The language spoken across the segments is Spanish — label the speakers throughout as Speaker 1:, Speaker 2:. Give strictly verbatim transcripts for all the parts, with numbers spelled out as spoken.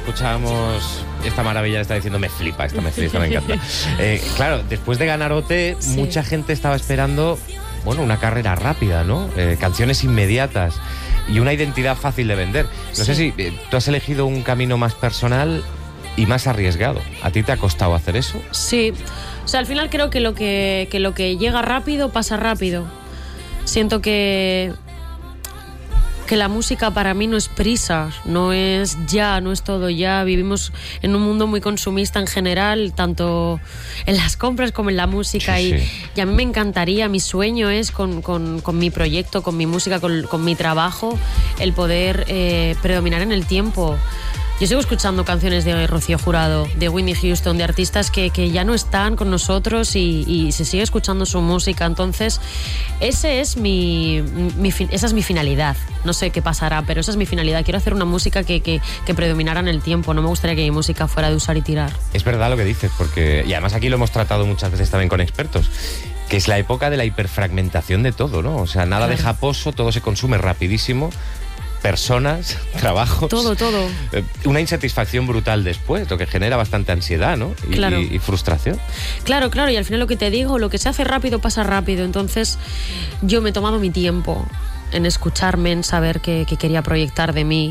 Speaker 1: escuchábamos esta maravilla, está diciendo me flipa, esta me flipa, esta me encanta. Eh, claro, después de ganar O T, sí. mucha gente estaba esperando, bueno, una carrera rápida, ¿no? Eh, canciones inmediatas y una identidad fácil de vender. No sí. sé si eh, tú has elegido un camino más personal y más arriesgado. ¿A ti te ha costado hacer eso?
Speaker 2: Sí. O sea, al final creo que lo que, que, lo que llega rápido pasa rápido. Siento que... que la música para mí no es prisa, no es ya, no es todo ya. Vivimos en un mundo muy consumista en general, tanto en las compras como en la música. Sí, y, sí. y a mí me encantaría, mi sueño es con, con, con mi proyecto, con mi música, con, con mi trabajo, el poder eh, predominar en el tiempo. Yo sigo escuchando canciones de Rocío Jurado, de Whitney Houston, de artistas que, que ya no están con nosotros y, y se sigue escuchando su música. Entonces, ese es mi, mi, esa es mi finalidad. No sé qué pasará, pero esa es mi finalidad. Quiero hacer una música que, que, que predominara en el tiempo. No me gustaría que mi música fuera de usar y tirar.
Speaker 1: Es verdad lo que dices, porque y además aquí lo hemos tratado muchas veces también con expertos, que es la época de la hiperfragmentación de todo, ¿no? O sea, nada claro. deja pozo, todo se consume rapidísimo. Personas, trabajos...
Speaker 2: Todo, todo.
Speaker 1: Una insatisfacción brutal después, lo que genera bastante ansiedad, ¿no? Y,
Speaker 2: claro.
Speaker 1: y, y frustración.
Speaker 2: Claro, claro, y al final lo que te digo, lo que se hace rápido pasa rápido. Entonces yo me he tomado mi tiempo en escucharme, en saber qué, qué quería proyectar de mí.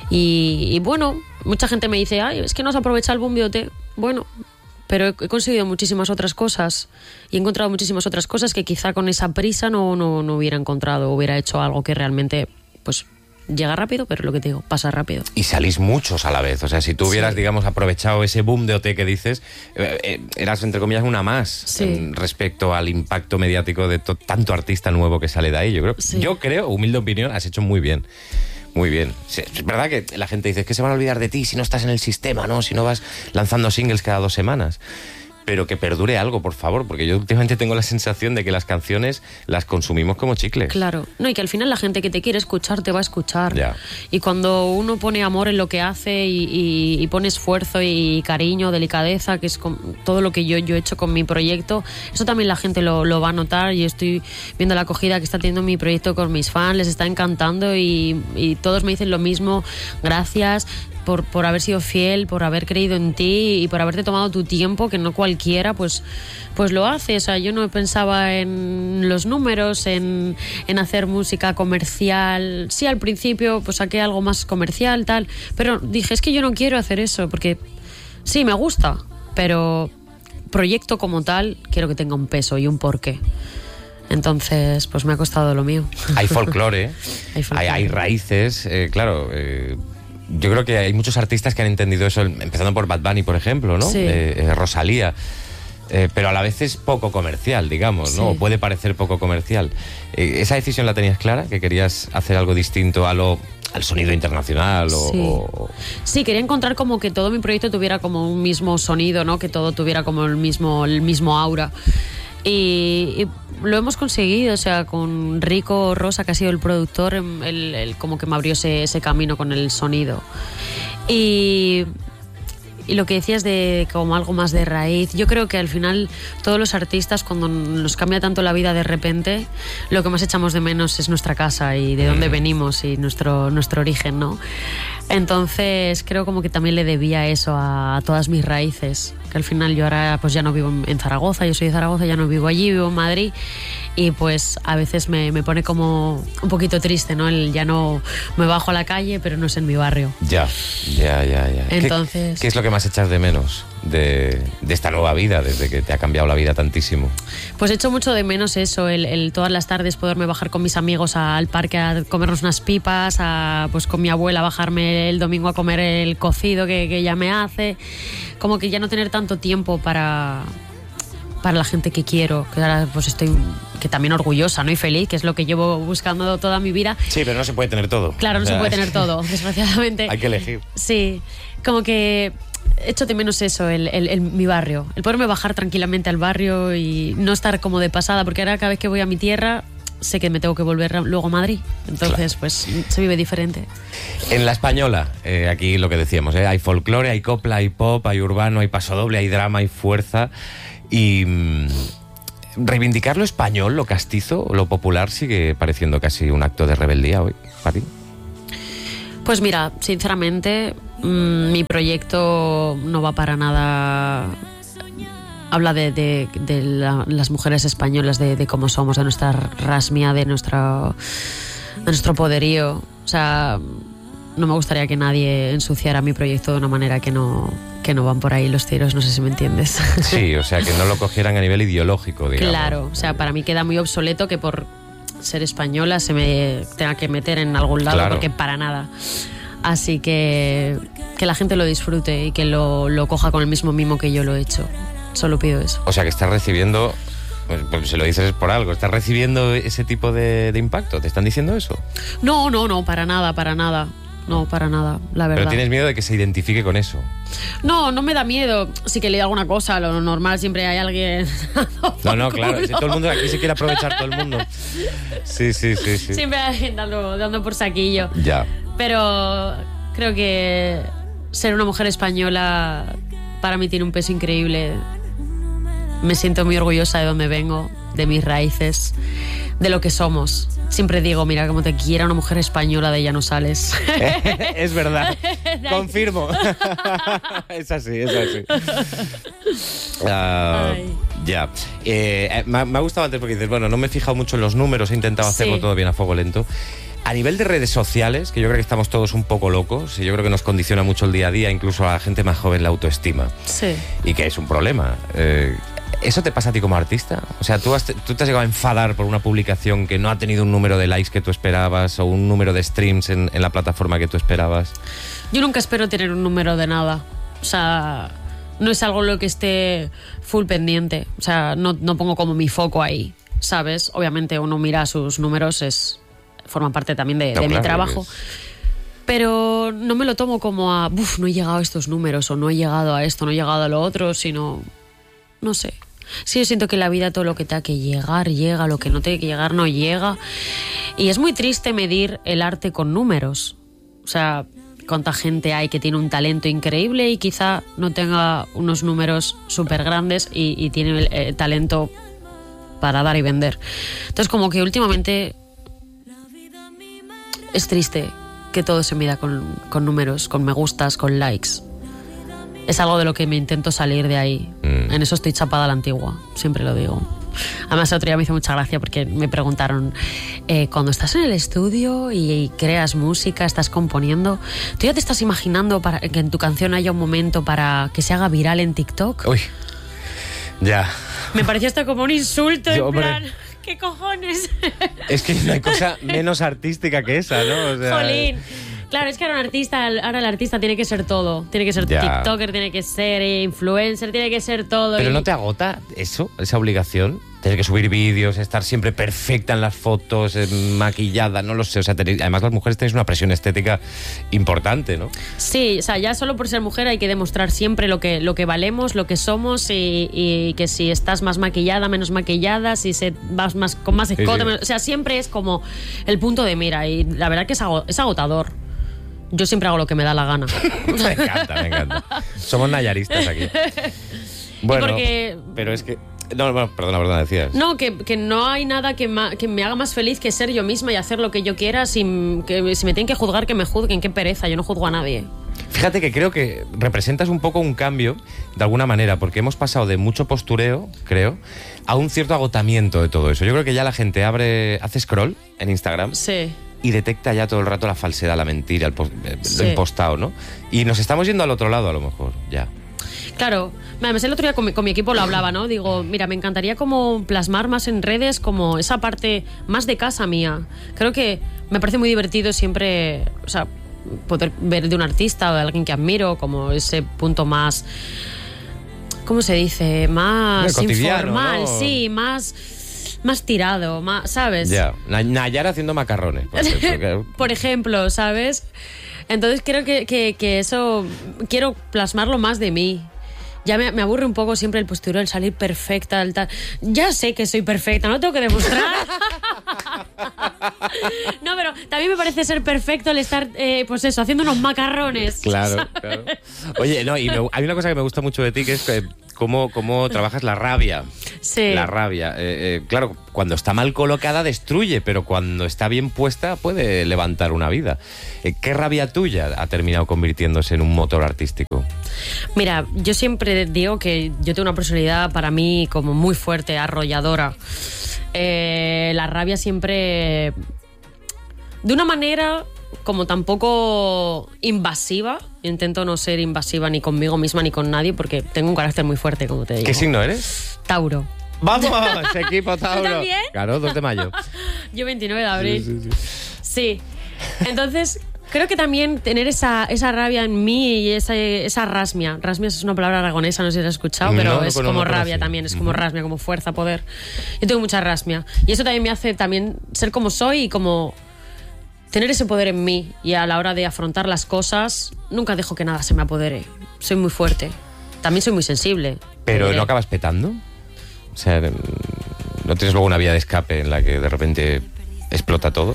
Speaker 2: Y, y bueno, mucha gente me dice, ay, es que no has aprovechado el boom de O T. Bueno... pero he conseguido muchísimas otras cosas y he encontrado muchísimas otras cosas que quizá con esa prisa no, no, no hubiera encontrado, hubiera hecho algo que realmente, pues... llega rápido, pero lo que te digo, pasa rápido.
Speaker 1: Y salís muchos a la vez. O sea, si tú hubieras, sí. digamos, aprovechado ese boom de O T que dices, eh, eh, eras, entre comillas, una más
Speaker 2: sí.
Speaker 1: en, respecto al impacto mediático de to- tanto artista nuevo que sale de ahí. Yo creo, sí. yo creo, humilde opinión, has hecho muy bien. Muy bien. Sí, es verdad que la gente dice, es que se van a olvidar de ti si no estás en el sistema, ¿no? Si no vas lanzando singles cada dos semanas. Pero que perdure algo, por favor, porque yo últimamente tengo la sensación de que las canciones las consumimos como chicles.
Speaker 2: Claro, no, y que al final la gente que te quiere escuchar te va a escuchar.
Speaker 1: Ya.
Speaker 2: Y cuando uno pone amor en lo que hace y, y, y pone esfuerzo y cariño, delicadeza, que es con, todo lo que yo, yo he hecho con mi proyecto, eso también la gente lo, lo va a notar. Y estoy viendo la acogida que está teniendo mi proyecto con mis fans, les está encantando y, y todos me dicen lo mismo, gracias. Por, por haber sido fiel, por haber creído en ti y por haberte tomado tu tiempo, que no cualquiera pues, pues lo hace. O sea, yo no pensaba en los números, en, en hacer música comercial. Sí, al principio pues saqué algo más comercial, tal, pero dije, es que yo no quiero hacer eso, porque sí, me gusta, pero proyecto como tal quiero que tenga un peso y un porqué. Entonces, pues me ha costado lo mío.
Speaker 1: Hay folclore,
Speaker 2: hay, folclore.
Speaker 1: hay, hay raíces, eh, claro... Eh... Yo creo que hay muchos artistas que han entendido eso, empezando por Bad Bunny, por ejemplo, ¿no?
Speaker 2: Sí.
Speaker 1: Eh, eh, Rosalía. Eh, pero a la vez es poco comercial, digamos, ¿no? Sí. O puede parecer poco comercial. Eh, ¿Esa decisión la tenías clara? ¿Que querías hacer algo distinto a lo, al sonido internacional? O,
Speaker 2: sí.
Speaker 1: o...
Speaker 2: sí, quería encontrar como que todo mi proyecto tuviera como un mismo sonido, ¿no? Que todo tuviera como el mismo, el mismo aura. Y, y lo hemos conseguido, o sea, con Rico Rosa, que ha sido el productor, él, él como que me abrió ese, ese camino con el sonido. Y, y lo que decías de como algo más de raíz, yo creo que al final todos los artistas, cuando nos cambia tanto la vida de repente, lo que más echamos de menos es nuestra casa y de dónde venimos y nuestro, nuestro origen, ¿no? Entonces creo como que también le debía eso a, a todas mis raíces, que al final yo ahora pues ya no vivo en Zaragoza, yo soy de Zaragoza, ya no vivo allí, vivo en Madrid y pues a veces me, me pone como un poquito triste, ¿no? El ya no me bajo a la calle, pero no es en mi barrio.
Speaker 1: Ya, ya, ya, ya.
Speaker 2: Entonces...
Speaker 1: ¿Qué, qué es lo que más echas de menos de, de esta nueva vida, desde que te ha cambiado la vida tantísimo?
Speaker 2: Pues echo mucho de menos eso, el, el todas las tardes poderme bajar con mis amigos al parque a comernos unas pipas, a, pues con mi abuela bajarme el domingo a comer el cocido que, que ella me hace, como que ya no tener tanto tiempo para, para la gente que quiero, que ahora pues estoy que también orgullosa, ¿no? Y feliz, que es lo que llevo buscando toda mi vida.
Speaker 1: Sí, pero no se puede tener todo.
Speaker 2: Claro, no o sea, se puede tener todo, desgraciadamente.
Speaker 1: Hay que elegir.
Speaker 2: Sí, como que echo de menos eso, el, el, el, mi barrio, el poderme bajar tranquilamente al barrio y no estar como de pasada, porque ahora cada vez que voy a mi tierra sé que me tengo que volver luego a Madrid, entonces claro. pues se vive diferente.
Speaker 1: En La Española, eh, aquí lo que decíamos, ¿eh? Hay folclore, hay copla, hay pop, hay urbano, hay pasodoble, hay drama, hay fuerza y mmm, reivindicar lo español, lo castizo, lo popular sigue pareciendo casi un acto de rebeldía hoy, para ti.
Speaker 2: Pues mira, sinceramente Mm, mi proyecto no va para nada... Habla de, de, de la, las mujeres españolas, de, de cómo somos, de nuestra rasmia, de, nuestra, de nuestro poderío. O sea, no me gustaría que nadie ensuciara mi proyecto de una manera que no, que no van por ahí los tiros, no sé si me entiendes.
Speaker 1: Sí, o sea, que no lo cogieran a nivel ideológico, digamos.
Speaker 2: Claro, o sea, para mí queda muy obsoleto que por ser española se me tenga que meter en algún lado, claro. Porque para nada. Así que que la gente lo disfrute y que lo, lo coja con el mismo mimo que yo lo he hecho. Solo pido eso.
Speaker 1: O sea, que estás recibiendo, pues se lo dices por algo, ¿estás recibiendo ese tipo de, de impacto? ¿Te están diciendo eso?
Speaker 2: No, no, no, para nada, para nada. No, para nada, la verdad.
Speaker 1: ¿Pero tienes miedo de que se identifique con eso?
Speaker 2: No, no me da miedo. Sí que le digo alguna cosa, lo normal, siempre hay alguien...
Speaker 1: No, no, claro, si todo el mundo aquí se quiere aprovechar, todo el mundo. Sí, sí, sí, sí.
Speaker 2: Siempre hay alguien dando, dando por saquillo.
Speaker 1: Ya.
Speaker 2: Pero creo que ser una mujer española para mí tiene un peso increíble. Me siento muy orgullosa de dónde vengo, de mis raíces, de lo que somos. Siempre digo, mira, como te quiera una mujer española, de ella no sales.
Speaker 1: Es verdad, confirmo. Es así, es así. Uh, ya. Eh, me, me ha gustado antes porque dices, bueno, no me he fijado mucho en los números, he intentado hacerlo sí. todo bien a fuego lento. A nivel de redes sociales, que yo creo que estamos todos un poco locos, y yo creo que nos condiciona mucho el día a día, incluso a la gente más joven, la autoestima.
Speaker 2: Sí.
Speaker 1: Y que es un problema. Eh, ¿Eso te pasa a ti como artista? O sea, ¿tú, has, ¿tú te has llegado a enfadar por una publicación que no ha tenido un número de likes que tú esperabas o un número de streams en, en la plataforma que tú esperabas?
Speaker 2: Yo nunca espero tener un número de nada. O sea, no es algo lo que esté full pendiente. O sea, no, no pongo como mi foco ahí, ¿sabes? Obviamente uno mira sus números, es forma parte también de, no, de claro, mi trabajo. Es... Pero no me lo tomo como a, uff, no he llegado a estos números o no he llegado a esto, no he llegado a lo otro, sino... No sé. Sí, yo siento que en la vida todo lo que tenga que llegar, llega. Lo que no tiene que llegar, no llega. Y es muy triste medir el arte con números. O sea, cuánta gente hay que tiene un talento increíble y quizá no tenga unos números súper grandes y, y tiene el, el talento para dar y vender. Entonces, como que últimamente es triste que todo se mida con, con números, con me gustas, con likes. Es algo de lo que me intento salir de ahí. Mm. En eso estoy chapada a la antigua, siempre lo digo. Además, el otro día me hizo mucha gracia porque me preguntaron, eh, cuando estás en el estudio y, y creas música, estás componiendo, ¿tú ya te estás imaginando para que en tu canción haya un momento para que se haga viral en TikTok?
Speaker 1: Uy, ya.
Speaker 2: Me pareció esto como un insulto,
Speaker 1: Yo,
Speaker 2: en plan... ¿Qué cojones?
Speaker 1: Es que no hay cosa menos artística que esa, ¿no? O sea...
Speaker 2: Jolín. Claro, es que ahora un artista, ahora el artista tiene que ser todo. Tiene que ser ya. TikToker, tiene que ser influencer, tiene que ser todo.
Speaker 1: Pero
Speaker 2: y...
Speaker 1: ¿no te agota eso, esa obligación? Tener que subir vídeos, estar siempre perfecta en las fotos, maquillada, no lo sé. O sea, tenéis, además las mujeres tenéis una presión estética importante, ¿no?
Speaker 2: Sí, o sea, ya solo por ser mujer hay que demostrar siempre lo que, lo que valemos, lo que somos y, y que si estás más maquillada, menos maquillada, si se, vas más, con más escote, sí, sí. Menos, o sea, siempre es como el punto de mira y la verdad que es, ago, es agotador. Yo siempre hago lo que me da la gana.
Speaker 1: Me encanta, me encanta. Somos nayaristas aquí. Bueno, porque... pero es que... No, no, perdona, perdona, decías.
Speaker 2: No, que, que no hay nada que, ma, que me haga más feliz que ser yo misma y hacer lo que yo quiera. Sin, que, si me tienen que juzgar, que me juzguen. Qué pereza, yo no juzgo a nadie.
Speaker 1: Fíjate que creo que representas un poco un cambio, de alguna manera, porque hemos pasado de mucho postureo, creo, a un cierto agotamiento de todo eso. Yo creo que ya la gente abre, hace scroll en Instagram.
Speaker 2: Sí.
Speaker 1: Y detecta ya todo el rato la falsedad, la mentira, el post,
Speaker 2: sí.
Speaker 1: lo impostado, ¿no? Y nos estamos yendo al otro lado, a lo mejor, ya.
Speaker 2: Claro, además el otro día con mi, con mi equipo lo hablaba, ¿no? Digo, mira, me encantaría como plasmar más en redes como esa parte más de casa mía. Creo que me parece muy divertido siempre, o sea, poder ver de un artista o de alguien que admiro como ese punto más, ¿cómo se dice? Más informal, ¿no? Sí, más... más tirado, más, ¿sabes?
Speaker 1: Ya, yeah. Nayara haciendo macarrones, por ejemplo.
Speaker 2: Por ejemplo, ¿sabes? Entonces creo que, que, que eso quiero plasmarlo más de mí. Ya me, me aburre un poco siempre el postureo, el salir perfecta, el tal. Ya sé que soy perfecta, no tengo que demostrar. No, pero también me parece ser perfecto el estar, eh, pues eso, haciendo unos macarrones.
Speaker 1: Claro, claro. Oye, no, y me, hay una cosa que me gusta mucho de ti, que es que cómo, cómo trabajas la rabia.
Speaker 2: Sí.
Speaker 1: La rabia. Eh, eh, claro, cuando está mal colocada destruye, pero cuando está bien puesta puede levantar una vida. Eh, ¿Qué rabia tuya ha terminado convirtiéndose en un motor artístico?
Speaker 2: Mira, yo siempre digo que yo tengo una personalidad para mí como muy fuerte, arrolladora. Eh, la rabia siempre... De una manera como tampoco invasiva. Intento no ser invasiva ni conmigo misma ni con nadie porque tengo un carácter muy fuerte, como te digo.
Speaker 1: ¿Qué signo eres?
Speaker 2: Tauro.
Speaker 1: ¡Vamos! Equipo Tauro.
Speaker 2: ¿Tú también?
Speaker 1: Claro, dos de mayo.
Speaker 2: Yo veintinueve de abril.
Speaker 1: Sí, sí, sí.
Speaker 2: Sí. Entonces, creo que también tener esa, esa rabia en mí y esa, esa rasmia. Rasmia es una palabra aragonesa, no sé si la has escuchado, pero
Speaker 1: no, no,
Speaker 2: es
Speaker 1: no,
Speaker 2: como
Speaker 1: no,
Speaker 2: rabia
Speaker 1: sí.
Speaker 2: también, es como rasmia, como fuerza, poder. Yo tengo mucha rasmia. Y eso también me hace también ser como soy y como tener ese poder en mí. Y a la hora de afrontar las cosas, nunca dejo que nada se me apodere. Soy muy fuerte. También soy muy sensible.
Speaker 1: ¿Pero
Speaker 2: Eh,
Speaker 1: no acabas petando? O sea, ¿no tienes luego una vía de escape en la que de repente explota todo?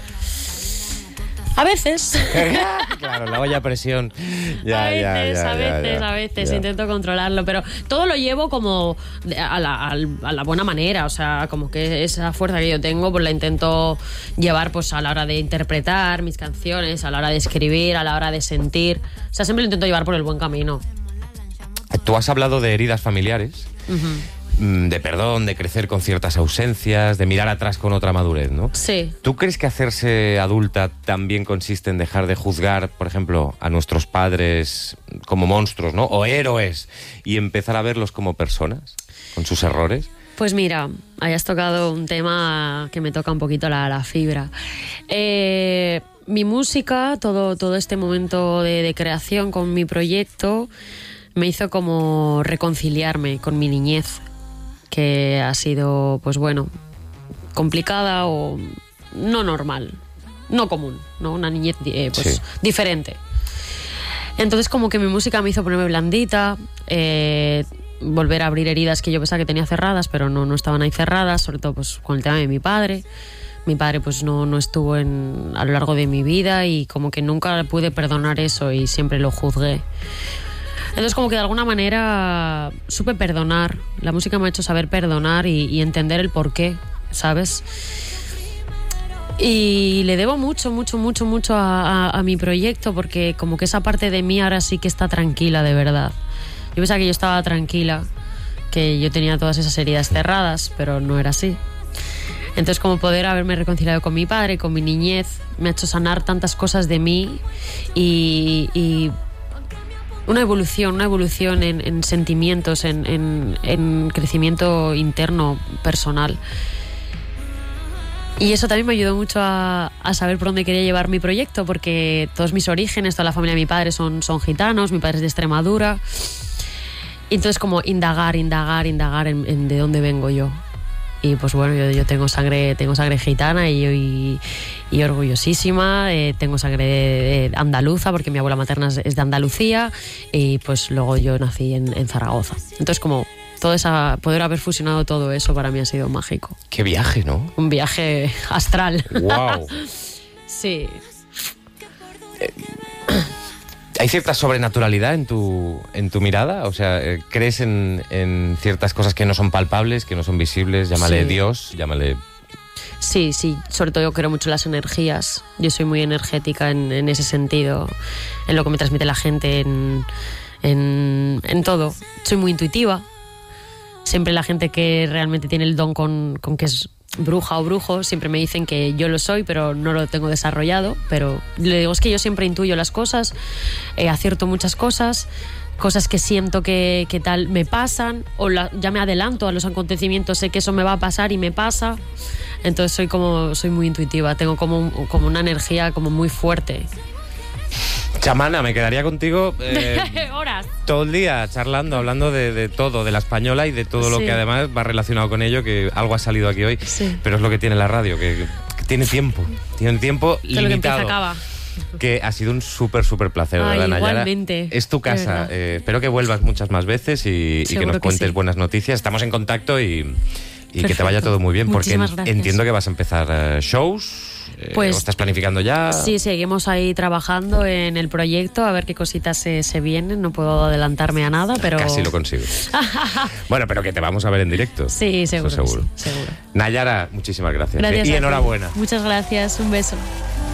Speaker 2: A veces.
Speaker 1: Claro, la olla a presión.
Speaker 2: a veces, a veces, a veces
Speaker 1: ya.
Speaker 2: intento controlarlo, pero todo lo llevo como de- a la, al- a la buena manera, o sea, como que esa fuerza que yo tengo, pues la intento llevar pues a la hora de interpretar mis canciones, a la hora de escribir, a la hora de sentir, o sea, siempre lo intento llevar por el buen camino.
Speaker 1: Tú has hablado de heridas familiares,
Speaker 2: Ujú.
Speaker 1: mm, de perdón, de crecer con ciertas ausencias, de mirar atrás con otra madurez, ¿no?
Speaker 2: Sí.
Speaker 1: ¿Tú crees que hacerse adulta también consiste en dejar de juzgar, por ejemplo, a nuestros padres como monstruos, ¿no? O héroes, y empezar a verlos como personas, con sus errores?
Speaker 2: Pues mira, hayas tocado un tema que me toca un poquito la, la fibra. Eh, mi música, todo, todo este momento de, de creación con mi proyecto, me hizo como reconciliarme con mi niñez, que ha sido, pues bueno, complicada o no normal, no común, ¿no? Una niñez eh, pues,
Speaker 1: Sí.
Speaker 2: diferente. Entonces como que mi música me hizo ponerme blandita, eh, volver a abrir heridas que yo pensaba que tenía cerradas, pero no, no estaban ahí cerradas, sobre todo pues con el tema de mi padre. Mi padre pues no, no estuvo en, a lo largo de mi vida y como que nunca pude perdonar eso y siempre lo juzgué. Entonces como que de alguna manera supe perdonar. La música me ha hecho saber perdonar y, y entender el porqué, ¿sabes? Y le debo mucho, mucho, mucho, mucho a, a, a mi proyecto porque como que esa parte de mí ahora sí que está tranquila de verdad. Yo pensaba que yo estaba tranquila, que yo tenía todas esas heridas cerradas, pero no era así. Entonces como poder haberme reconciliado con mi padre, con mi niñez, me ha hecho sanar tantas cosas de mí y... y una evolución, una evolución en, en sentimientos, en, en, en crecimiento interno, personal. Y eso también me ayudó mucho a, a saber por dónde quería llevar mi proyecto, porque todos mis orígenes, toda la familia de mi padre son, son gitanos, mi padre es de Extremadura. Y entonces como indagar, indagar, indagar en, en de dónde vengo yo. Y pues bueno, yo, yo tengo sangre tengo sangre gitana y, y, y orgullosísima, eh, tengo sangre eh, andaluza porque mi abuela materna es, es de Andalucía y pues luego yo nací en, en Zaragoza. Entonces como todo esa, poder haber fusionado todo eso para mí ha sido mágico.
Speaker 1: ¡Qué viaje!, ¿no?
Speaker 2: Un viaje astral.
Speaker 1: ¡Wow!
Speaker 2: Sí.
Speaker 1: ¿Hay cierta sobrenaturalidad en tu, en tu mirada? O sea, eh, ¿crees en, en ciertas cosas que no son palpables, que no son visibles? Llámale
Speaker 2: Sí.
Speaker 1: Dios, llámale...
Speaker 2: Sí, sí, sobre todo yo creo mucho en las energías. Yo soy muy energética en, en ese sentido, en lo que me transmite la gente, en, en, en todo. Soy muy intuitiva. Siempre la gente que realmente tiene el don con, con que es bruja o brujo, siempre me dicen que yo lo soy, pero no lo tengo desarrollado. Pero le digo, es que yo siempre intuyo las cosas, eh, acierto muchas cosas, cosas que siento que, que tal me pasan, o la, ya me adelanto a los acontecimientos, sé que eso me va a pasar y me pasa. Entonces soy como soy muy intuitiva, tengo como, un- como una energía como muy fuerte.
Speaker 1: Chamana, me quedaría contigo eh,
Speaker 2: Horas.
Speaker 1: todo el día charlando, hablando de, de todo, de la española y de todo lo
Speaker 2: Sí.
Speaker 1: que además va relacionado con ello, que algo ha salido aquí hoy,
Speaker 2: Sí.
Speaker 1: pero es lo que tiene la radio, que, que tiene tiempo, tiene un tiempo
Speaker 2: Que lo que empieza
Speaker 1: limitado.
Speaker 2: acaba.
Speaker 1: Que ha sido un súper, súper placer,
Speaker 2: Ay,
Speaker 1: ¿verdad, Nayara?
Speaker 2: igualmente,
Speaker 1: Es tu
Speaker 2: de
Speaker 1: casa.
Speaker 2: verdad.
Speaker 1: Eh, espero que vuelvas muchas más veces y, y que
Speaker 2: Seguro
Speaker 1: nos
Speaker 2: que
Speaker 1: cuentes
Speaker 2: sí.
Speaker 1: buenas noticias. Estamos en contacto y y que te vaya todo muy bien, porque
Speaker 2: Muchísimas gracias.
Speaker 1: entiendo que vas a empezar uh, shows.
Speaker 2: Pues,
Speaker 1: ¿Lo estás planificando ya?
Speaker 2: Sí, seguimos ahí trabajando en el proyecto, a ver qué cositas se, se vienen. No puedo adelantarme a nada, pero...
Speaker 1: Casi lo consigo. Bueno, pero que te vamos a ver en directo.
Speaker 2: Sí, seguro.
Speaker 1: Eso seguro.
Speaker 2: Sí, seguro.
Speaker 1: Nayara, muchísimas gracias.
Speaker 2: Gracias
Speaker 1: y
Speaker 2: a ti.
Speaker 1: enhorabuena.
Speaker 2: Muchas gracias, un beso.